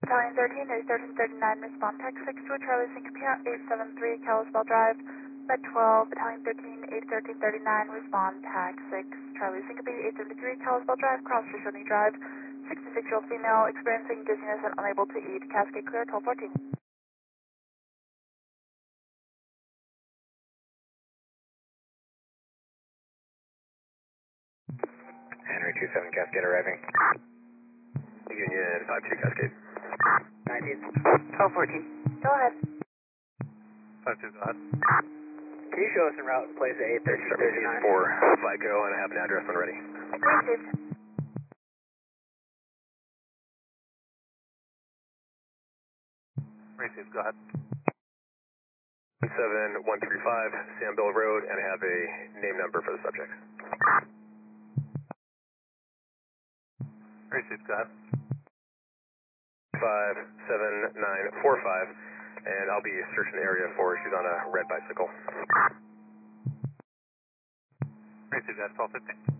Battalion 13 is 1339, respond TAC 6 to a Charlie Syncope 873 Kalispell Drive. Med 12, Battalion 13, 81339, respond TAC 6, Charlie Syncope 873 Kalispell Drive, cross Shoshone Drive. 66-year-old female experiencing dizziness and unable to eat. Cascade clear, 1214. Henry 27 Cascade arriving. Union 52 Cascade. 19. 1214. Go ahead. 52, go ahead. Can you show us en route and place at 81339? For FICO, and I have an address when ready. Received. Received, go ahead. 7135 Sambill Road, and I have a name number for the subject. Received, go ahead. 57945, and I'll be searching the area for her. She's on a red bicycle. Received, that's 1215.